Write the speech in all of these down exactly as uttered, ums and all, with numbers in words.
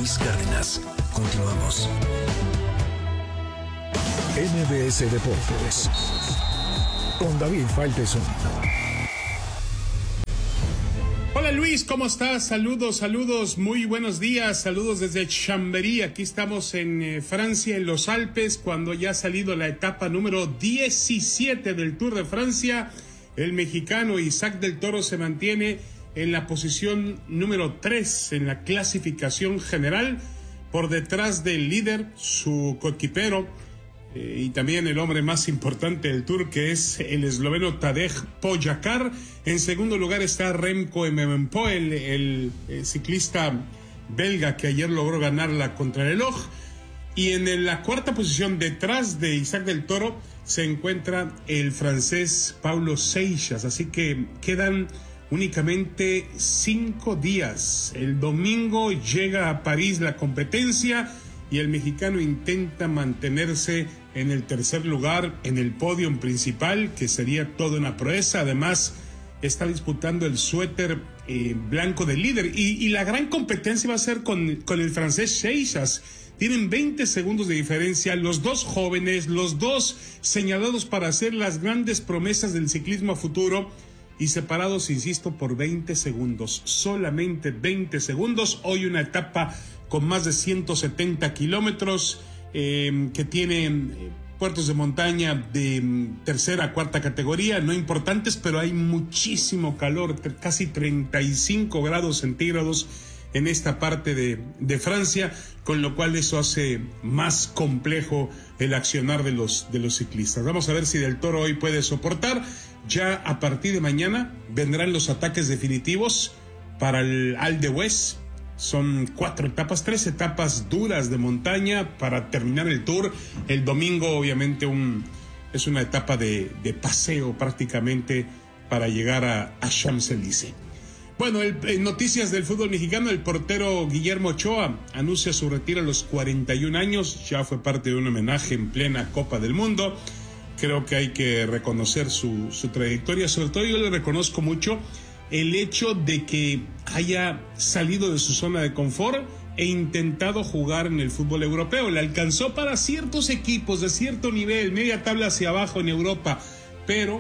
Luis Cárdenas. Continuamos. M B S Deportes con David Faitelson. Hola Luis, ¿cómo estás? Saludos, saludos, muy buenos días, saludos desde Chambéry. Aquí estamos en eh, Francia, en los Alpes, cuando ya ha salido la etapa número diecisiete del Tour de Francia. El mexicano Isaac del Toro se mantiene en la posición número tres en la clasificación general, por detrás del líder, su coequipero, eh, y también el hombre más importante del Tour, que es el esloveno Tadej Pogačar. En segundo lugar está Remco Evenepoel, el, el, el ciclista belga que ayer logró ganar la contrarreloj. Y en la cuarta posición, detrás de Isaac del Toro, se encuentra el francés Paulo Seixas. Así que quedan únicamente cinco días. El domingo llega a París la competencia y el mexicano intenta mantenerse en el tercer lugar, en el podio principal, que sería toda una proeza. Además, está disputando el suéter eh, blanco del líder. Y, y la gran competencia va a ser con, con el francés Seixas. Tienen veinte segundos de diferencia, los dos jóvenes, los dos señalados para hacer las grandes promesas del ciclismo a futuro, y separados, insisto, por veinte segundos, solamente veinte segundos. Hoy una etapa con más de ciento setenta kilómetros, eh, que tiene eh, puertos de montaña de eh, tercera a cuarta categoría, no importantes, pero hay muchísimo calor, casi treinta y cinco grados centígrados en esta parte de, de Francia, con lo cual eso hace más complejo el accionar de los, de los ciclistas. Vamos a ver si Del Toro hoy puede soportar. Ya a partir de mañana vendrán los ataques definitivos para el Alpe d'Huez. Son cuatro etapas, tres etapas duras de montaña para terminar el Tour. El domingo, obviamente, un, es una etapa de, de paseo prácticamente para llegar a, a Champs-Élysées. Bueno, el, en noticias del fútbol mexicano, el portero Guillermo Ochoa anuncia su retiro a los cuarenta y un años. Ya fue parte de un homenaje en plena Copa del Mundo. Creo que hay que reconocer su, su trayectoria. Sobre todo yo le reconozco mucho el hecho de que haya salido de su zona de confort e intentado jugar en el fútbol europeo. Le alcanzó para ciertos equipos de cierto nivel, media tabla hacia abajo en Europa, pero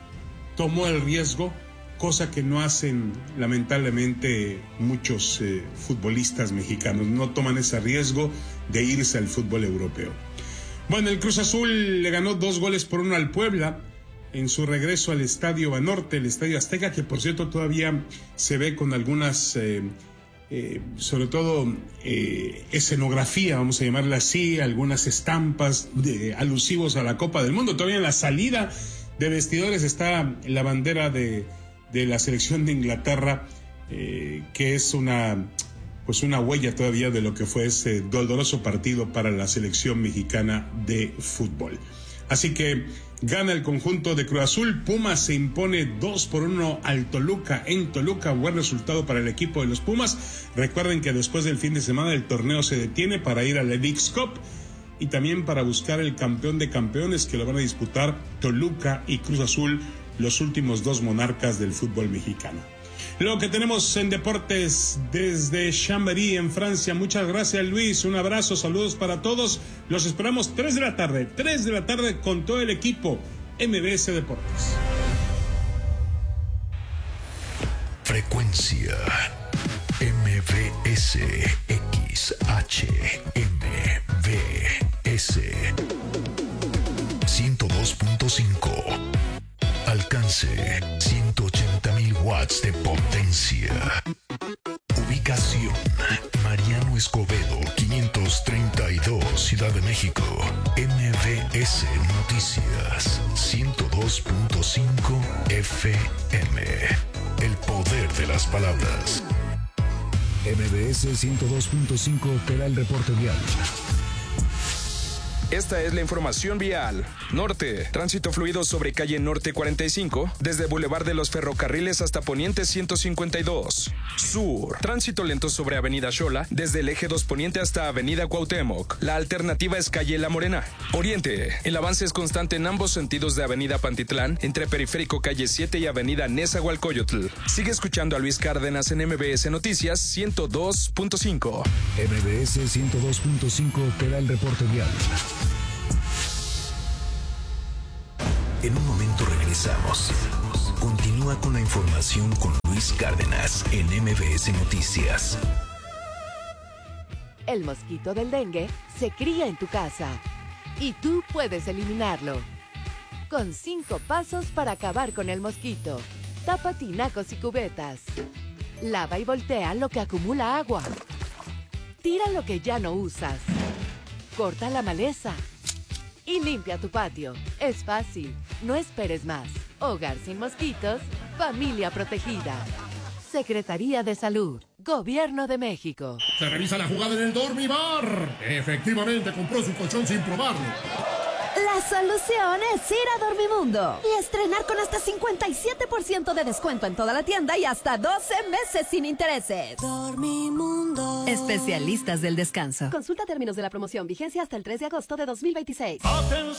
tomó el riesgo, cosa que no hacen lamentablemente muchos eh, futbolistas mexicanos. No toman ese riesgo de irse al fútbol europeo. Bueno, el Cruz Azul le ganó dos goles por uno al Puebla en su regreso al Estadio Banorte, el Estadio Azteca, que por cierto todavía se ve con algunas, eh, eh, sobre todo eh, escenografía, vamos a llamarla así, algunas estampas de, alusivos a la Copa del Mundo. Todavía en la salida de vestidores está la bandera de, de la selección de Inglaterra, eh, que es una... pues una huella todavía de lo que fue ese doloroso partido para la selección mexicana de fútbol. Así que gana el conjunto de Cruz Azul. Pumas se impone dos por uno al Toluca en Toluca. Buen resultado para el equipo de los Pumas. Recuerden que después del fin de semana el torneo se detiene para ir a la Leagues Cup y también para buscar el campeón de campeones, que lo van a disputar Toluca y Cruz Azul, los últimos dos monarcas del fútbol mexicano. Lo que tenemos en deportes desde Chambéry, en Francia. Muchas gracias, Luis. Un abrazo, saludos para todos. Los esperamos tres de la tarde, tres de la tarde con todo el equipo M B S Deportes. Frecuencia M B S X H M B S ciento dos punto cinco. Alcance ciento ochenta mil watts de potencia. Ubicación: Mariano Escobedo quinientos treinta y dos, Ciudad de México. M B S Noticias ciento dos punto cinco F M. El poder de las palabras. M B S ciento dos punto cinco te da el reporte vial. Esta es la información vial. Norte, tránsito fluido sobre calle Norte cuarenta y cinco, desde Boulevard de los Ferrocarriles hasta Poniente ciento cincuenta y dos. Sur, tránsito lento sobre Avenida Xola, desde el eje dos Poniente hasta Avenida Cuauhtémoc. La alternativa es calle La Morena. Oriente, el avance es constante en ambos sentidos de Avenida Pantitlán, entre Periférico calle siete y Avenida Nezahualcóyotl. Sigue escuchando a Luis Cárdenas en M B S Noticias ciento dos punto cinco. M B S ciento dos punto cinco te da el reporte vial. En un momento regresamos. Continúa con la información con Luis Cárdenas en M B S Noticias. El mosquito del dengue se cría en tu casa y tú puedes eliminarlo. Con cinco pasos para acabar con el mosquito. Tapa tinacos y cubetas. Lava y voltea lo que acumula agua. Tira lo que ya no usas. Corta la maleza. Y limpia tu patio. Es fácil. No esperes más. Hogar sin mosquitos. Familia protegida. Secretaría de Salud. Gobierno de México. Se revisa la jugada en el Dormibar. Efectivamente compró su colchón sin probarlo. La solución es ir a Dormimundo y estrenar con hasta cincuenta y siete por ciento de descuento en toda la tienda y hasta doce meses sin intereses. Dormimundo. Especialistas del descanso. Consulta términos de la promoción. Vigencia hasta el tres de agosto de dos mil veintiséis. Atención.